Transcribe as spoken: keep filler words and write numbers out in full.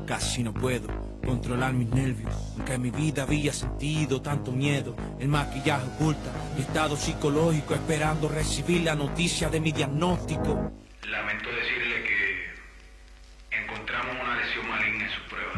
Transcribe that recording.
Casi no puedo controlar mis nervios. Nunca en mi vida había sentido tanto miedo. El maquillaje oculta mi estado psicológico, esperando recibir la noticia de mi diagnóstico. Lamento decirle que encontramos una lesión maligna en sus pruebas.